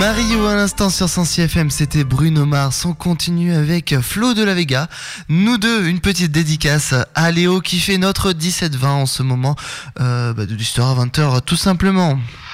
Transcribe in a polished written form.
Mario à l'instant sur Sensi FM, c'était Bruno Mars. On continue avec Flo de la Vega. Nous deux, une petite dédicace à Léo qui fait notre 17-20 en ce moment de l'histoire à 20h tout simplement.